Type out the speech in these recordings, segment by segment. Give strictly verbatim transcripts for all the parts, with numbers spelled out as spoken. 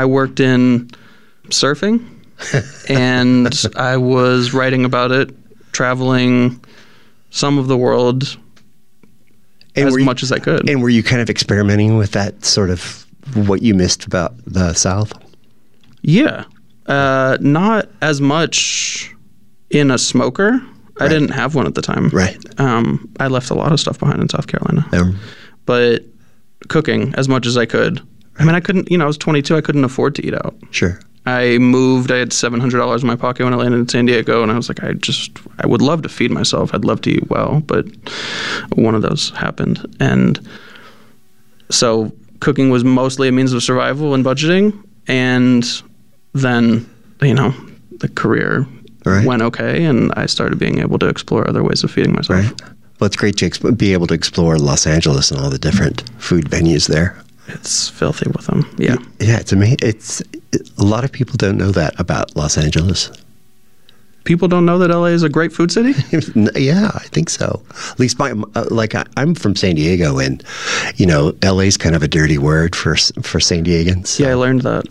I worked in surfing, and I was writing about it, traveling some of the world and as you, much as I could. And were you kind of experimenting with that sort of what you missed about the South? Yeah. Uh, not as much in a smoker. I right. didn't have one at the time. Right. Um, I left a lot of stuff behind in South Carolina. Um, but cooking as much as I could. Right. I mean, I couldn't, you know, I was twenty-two. I couldn't afford to eat out. Sure. I moved. I had seven hundred dollars in my pocket when I landed in San Diego, and I was like, I just, I would love to feed myself. I'd love to eat well, but one of those happened. And so cooking was mostly a means of survival and budgeting. And then, you know, the career right. went okay, and I started being able to explore other ways of feeding myself. Right. Well, it's great to exp- be able to explore Los Angeles and all the different food venues there. It's filthy with them. Yeah. Yeah, it's amazing. It's it, a lot of people don't know that about Los Angeles. People don't know that L A is a great food city? Yeah, I think so. At least my uh, like I, I'm from San Diego, and you know, L A is kind of a dirty word for for San Diegans. So. Yeah, I learned that.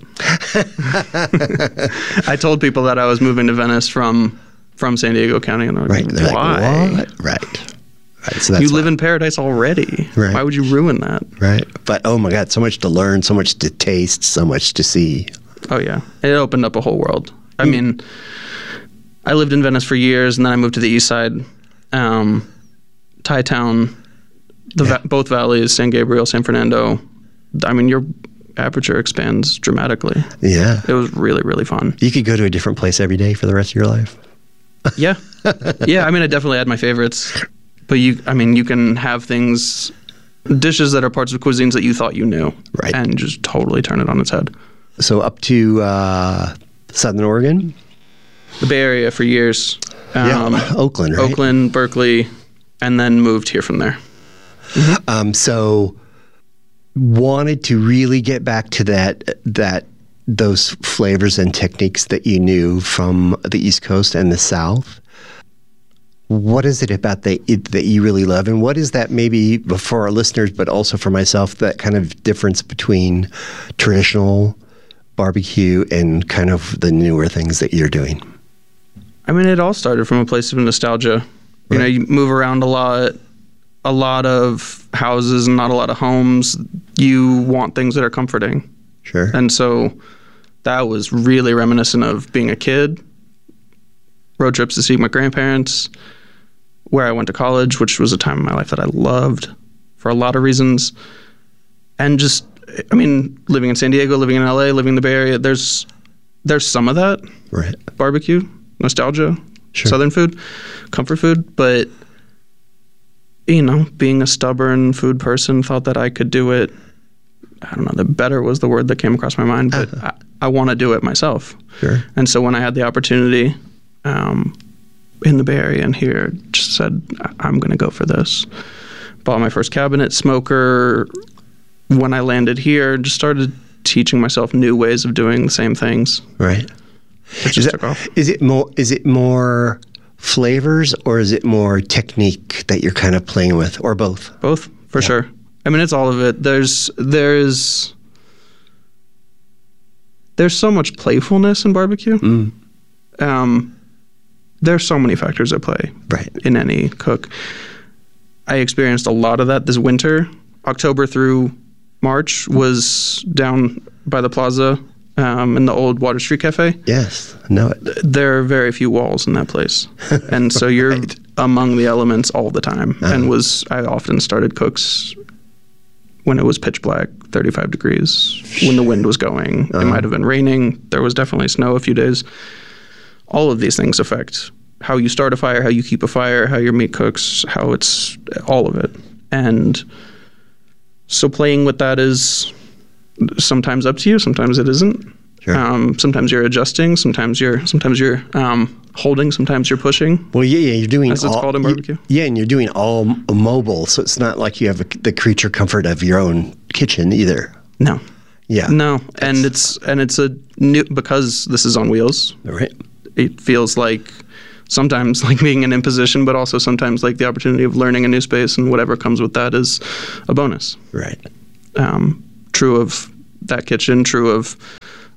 I told people that I was moving to Venice from from San Diego County, and they're like, right. They're why? Like, what? Right. Right, so that's you live why. in paradise already. Right. Why would you ruin that? Right. But oh my God, so much to learn, so much to taste, so much to see. Oh yeah, it opened up a whole world. I mm. mean, I lived in Venice for years, and then I moved to the east side, um, Thai town, the yeah. va- both valleys, San Gabriel, San Fernando. I mean, your aperture expands dramatically. Yeah. It was really, really fun. You could go to a different place every day for the rest of your life. Yeah. Yeah, I mean, I definitely had my favorites. But you, I mean, you can have things, dishes that are parts of cuisines that you thought you knew, right, and just totally turn it on its head. So up to uh, Southern Oregon, the Bay Area for years. Um, yeah, Oakland, right? Oakland, Berkeley, and then moved here from there. Mm-hmm. Um, so wanted to really get back to that that those flavors and techniques that you knew from the East Coast and the South. What is it about that that you really love, and what is that maybe for our listeners, but also for myself, that kind of difference between traditional barbecue and kind of the newer things that you're doing? I mean, it all started from a place of nostalgia. Right. You know, you move around a lot, a lot of houses and not a lot of homes. You want things that are comforting. Sure. And so that was really reminiscent of being a kid, road trips to see my grandparents, where I went to college, which was a time in my life that I loved for a lot of reasons. And just, I mean, living in San Diego, living in L A, living in the Bay Area, there's there's some of that. Right. Barbecue, nostalgia, sure. Southern food, comfort food. But, you know, being a stubborn food person, thought that I could do it. I don't know, the better was the word that came across my mind, but uh-huh. I, I want to do it myself. Sure. And so when I had the opportunity, um, in the Bay Area and here, just said, I'm going to go for this. Bought my first cabinet smoker. When I landed here, just started teaching myself new ways of doing the same things. Right. It just is, took that, off. Is it more, is it more flavors, or is it more technique that you're kind of playing with, or both? Both, for yeah. sure. I mean, it's all of it. There's, there's, there's so much playfulness in barbecue. Mm. Um, There's so many factors at play right. in any cook. I experienced a lot of that this winter. October through March was down by the plaza um, in the old Water Street Cafe. Yes, I know it. There are very few walls in that place. And so you're right. among the elements all the time. Uh-huh. And was I often started cooks when it was pitch black, thirty-five degrees, when the wind was going. Uh-huh. It might have been raining. There was definitely snow a few days. All of these things affect how you start a fire, how you keep a fire, how your meat cooks, how it's all of it. And so playing with that is sometimes up to you, sometimes it isn't. Sure. Um, sometimes you're adjusting, sometimes you're sometimes you're um, holding, sometimes you're pushing. Well, yeah, yeah, you're doing as all, it's called in barbecue. Yeah, and you're doing all mobile, so it's not like you have a, the creature comfort of your own kitchen either. No. Yeah. No, and it's and it's a new, because this is on wheels. Right. It feels like sometimes like being an imposition, but also sometimes like the opportunity of learning a new space, and whatever comes with that is a bonus. Right. Um, true of that kitchen, true of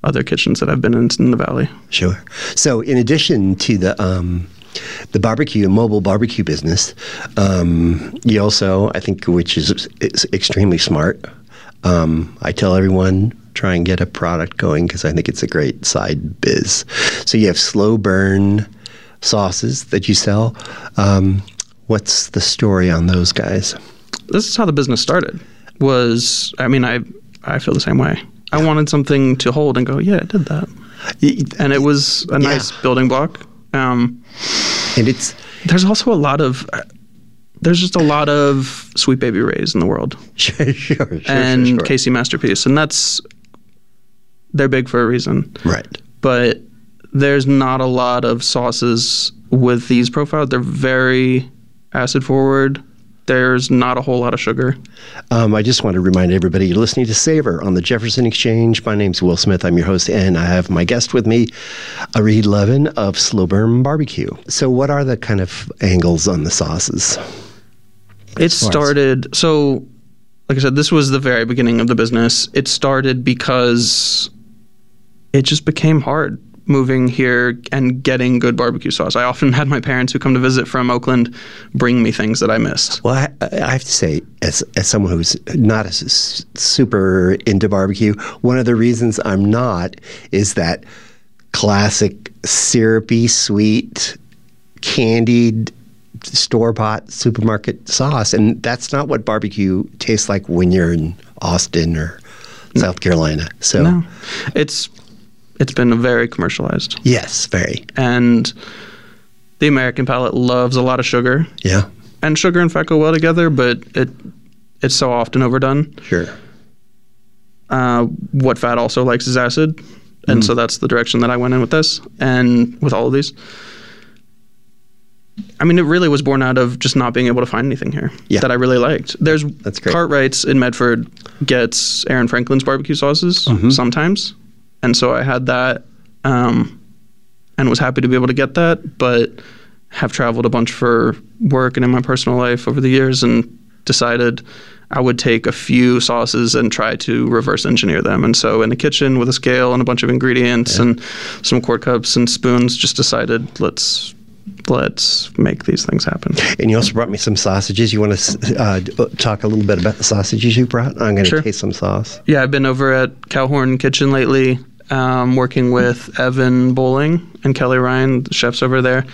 other kitchens that I've been in in the Valley. Sure. So in addition to the um, the barbecue, mobile barbecue business, um, you also, I think, which is, is extremely smart. Um, I tell everyone, try and get a product going because I think it's a great side biz. So you have slow burn sauces that you sell. Um, what's the story on those guys? This is how the business started. Was I mean, I I feel the same way. I yeah. wanted something to hold and go, yeah, I did that. And it was a nice yeah. building block. Um, and it's there's also a lot of there's just a lot of Sweet Baby Ray's in the world. Sure, sure, sure. And sure, sure. Casey Masterpiece, and that's they're big for a reason. Right. But there's not a lot of sauces with these profiles. They're very acid forward. There's not a whole lot of sugar. Um, I just want to remind everybody you're listening to Savor on the Jefferson Exchange. My name's Will Smith. I'm your host, and I have my guest with me, Arid Levin of Slow Burn Barbecue. So what are the kind of angles on the sauces? It started, so like I said, this was the very beginning of the business. It started because it just became hard moving here and getting good barbecue sauce. I often had my parents who come to visit from Oakland bring me things that I missed. Well, I, I have to say, as as someone who's not as super into barbecue, one of the reasons I'm not is that classic syrupy, sweet, candied, store-bought supermarket sauce. And that's not what barbecue tastes like when you're in Austin or no. South Carolina. So no. It's... It's been very commercialized. Yes, very. And the American palate loves a lot of sugar. Yeah. And sugar and fat go well together, but it it's so often overdone. Sure. Uh, what fat also likes is acid. And mm. so that's the direction that I went in with this and with all of these. I mean, it really was born out of just not being able to find anything here yeah. that I really liked. There's That's great. Cartwright's in Medford gets Aaron Franklin's barbecue sauces mm-hmm. sometimes. And so I had that um, and was happy to be able to get that, but have traveled a bunch for work and in my personal life over the years and decided I would take a few sauces and try to reverse engineer them. And so in the kitchen with a scale and a bunch of ingredients yeah. and some quart cups and spoons, just decided let's let's make these things happen. And you also brought me some sausages. You want to uh, talk a little bit about the sausages you brought? I'm going to sure. taste some sauce. Yeah, I've been over at Cowhorn Kitchen lately. Um, working with Evan Bowling and Kelly Ryan, the chefs over there.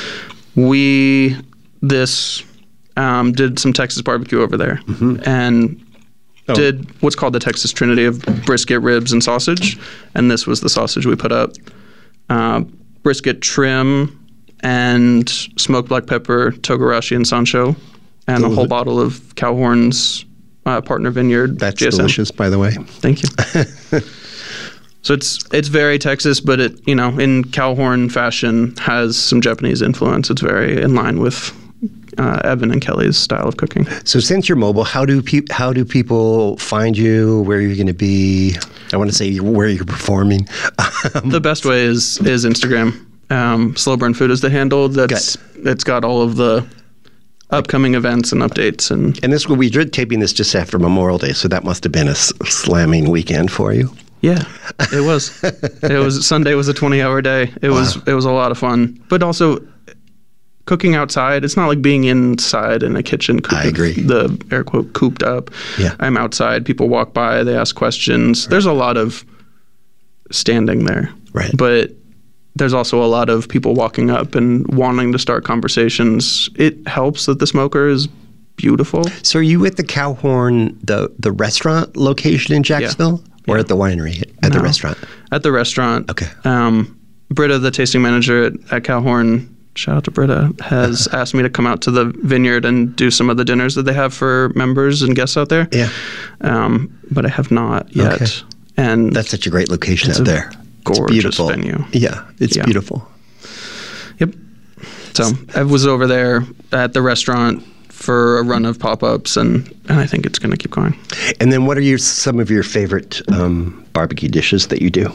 We this um, did some Texas barbecue over there mm-hmm. and oh. did what's called the Texas Trinity of brisket, ribs, and sausage. And this was the sausage we put up. Uh, brisket trim and smoked black pepper, Togarashi and Sancho, and Delicious. A whole bottle of Cowhorn's uh, Partner Vineyard. That's G S M. Delicious, by the way. Thank you. So it's it's very Texas, but it, you know, in Cowhorn fashion, has some Japanese influence. It's very in line with uh, Evan and Kelly's style of cooking. So since you're mobile, how do pe- how do people find you? Where you're going to be? I want to say where you're performing. The best way is is Instagram. Um, Slow Burn Food is the handle. That's Good. It's got all of the upcoming events and updates. And and this we did taping this just after Memorial Day, so that must have been a s- slamming weekend for you. Yeah, it was. It was Sunday was a twenty-hour day. It wow. was it was a lot of fun, but also cooking outside. It's not like being inside in a kitchen. I agree. The air quote cooped up. Yeah, I'm outside. People walk by. They ask questions. Right. There's a lot of standing there. Right. But there's also a lot of people walking up and wanting to start conversations. It helps that the smoker is beautiful. So are you at the Cowhorn, the the restaurant location in Jacksonville? Yeah. Or yeah. at the winery, at no, the restaurant? At the restaurant. Okay. Um, Britta, the tasting manager at, at Cowhorn, shout out to Britta, has asked me to come out to the vineyard and do some of the dinners that they have for members and guests out there. Yeah. Um, but I have not yet. Okay. And that's such a great location out there. Gorgeous it's beautiful. venue. Yeah, it's yeah. beautiful. Yep. So I was over there at the restaurant for a run of pop-ups, and, and I think it's going to keep going. And then what are your some of your favorite um, barbecue dishes that you do?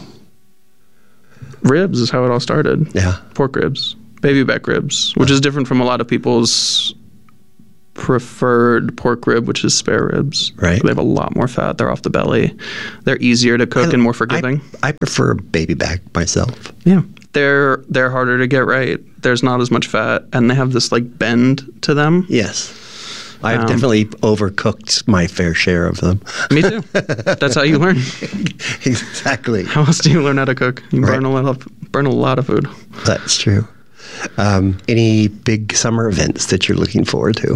Ribs is how it all started. Yeah. Pork ribs, baby back ribs, which wow. is different from a lot of people's preferred pork rib, which is spare ribs. Right. They have a lot more fat. They're off the belly. They're easier to cook I, and more forgiving. I, I prefer baby back myself. Yeah. They're they're harder to get right. There's not as much fat, and they have this like bend to them. Yes. I've Um, definitely overcooked my fair share of them. Me too. That's how you learn. Exactly. How else do you learn how to cook? You Right. burn a lot of burn a lot of food. That's true. Um, any big summer events that you're looking forward to?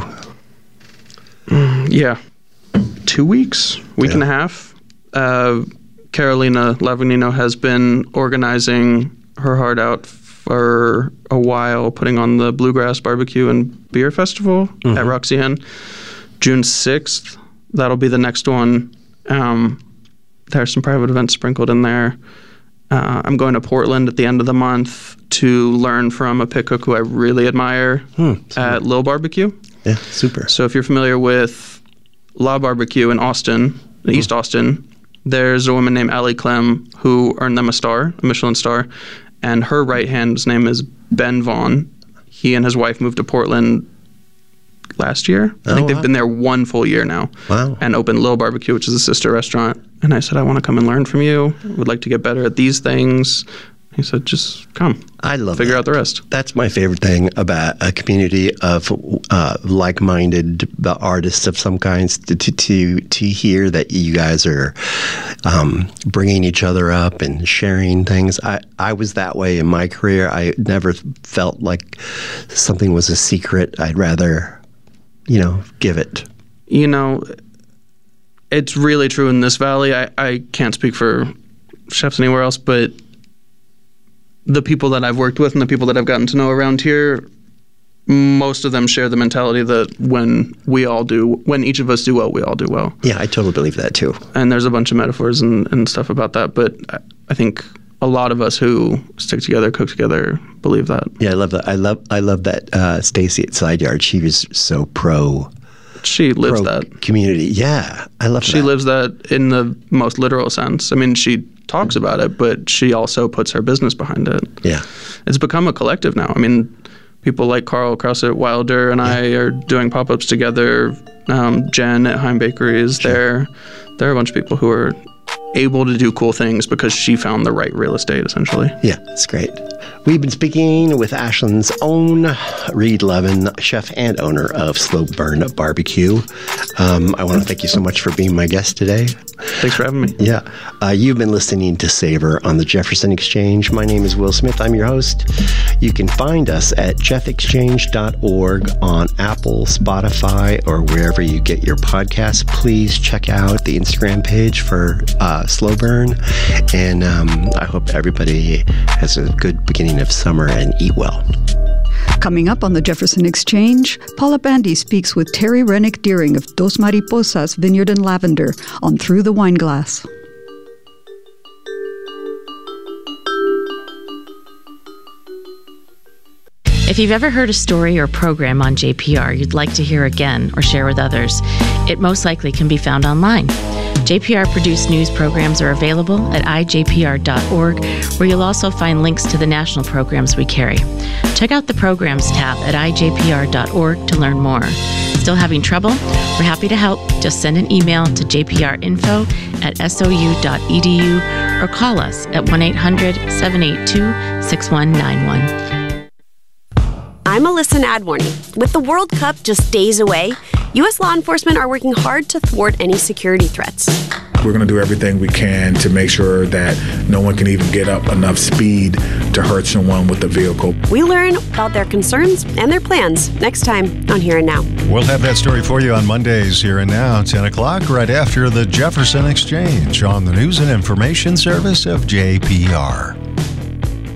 Yeah. Two weeks, week Yeah. and a half. Uh, Carolina Lavanino has been organizing her heart out for a while, putting on the Bluegrass Barbecue and Beer Festival Mm-hmm. at Roxy Inn. June sixth, that'll be the next one. Um, there's some private events sprinkled in there. Uh, I'm going to Portland at the end of the month to learn from a pit cook who I really admire Hmm, at Lil Barbecue. Yeah, super. So if you're familiar with La Barbecue in Austin, East Austin, there's a woman named Allie Clem who earned them a star, a Michelin star, and her right hand's name is Ben Vaughn. He and his wife moved to Portland last year. I Oh, think they've wow. been there one full year now. Wow. And opened Lil Barbecue, which is a sister restaurant. And I said, I want to come and learn from you. Would like to get better at these things. He said, just come. I love Figure that. out the rest. That's my favorite thing about a community of uh, like-minded artists of some kinds. To, to to to hear that you guys are um, bringing each other up and sharing things. I I was that way in my career. I never felt like something was a secret. I'd rather, you know, give it. You know, it's really true in this valley. I, I can't speak for chefs anywhere else, but the people that I've worked with and the people that I've gotten to know around here, most of them share the mentality that when we all do, when each of us do well, we all do well. Yeah, I totally believe that too. And there's a bunch of metaphors and, and stuff about that, but I, I think a lot of us who stick together, cook together, believe that. Yeah, I love that. I love I love that. Uh, Stacy at Side Yard, she was so pro. She lives pro that. community. Yeah, I love She that. lives that in the most literal sense. I mean, she talks about it, but she also puts her business behind it. Yeah. It's become a collective now. I mean, people like Carl Krause at Wilder and I are doing pop-ups together. Um, Jen at Heim Bakery is there. There are a bunch of people who are able to do cool things because she found the right real estate, essentially. Yeah, it's great. We've been speaking with Ashland's own Reed Levin, chef and owner of Slow Burn Barbecue. Um, I want to thank you so much for being my guest today. Thanks for having me. Yeah. Uh, you've been listening to Savor on the Jefferson Exchange. My name is Will Smith. I'm your host. You can find us at jeff exchange dot org on Apple, Spotify, or wherever you get your podcasts. Please check out the Instagram page for uh, Slow Burn. And um, I hope everybody has a good beginning of summer and eat well. Coming up on the Jefferson Exchange, Paula Bandy speaks with Terry Rennick Deering of Dos Mariposas Vineyard and Lavender on Through the Wine Glass. If you've ever heard a story or program on J P R you'd like to hear again or share with others, it most likely can be found online. J P R-produced news programs are available at i j p r dot org, where you'll also find links to the national programs we carry. Check out the Programs tab at i j p r dot org to learn more. Still having trouble? We're happy to help. Just send an email to j p r info at s o u dot e d u or call us at one eight hundred seven eight two six one nine one. I'm Alyssa Nadworny. With the World Cup just days away, U S law enforcement are working hard to thwart any security threats. We're going to do everything we can to make sure that no one can even get up enough speed to hurt someone with the vehicle. We learn about their concerns and their plans next time on Here and Now. We'll have that story for you on Mondays, Here and Now, ten o'clock, right after the Jefferson Exchange on the News and Information Service of J P R.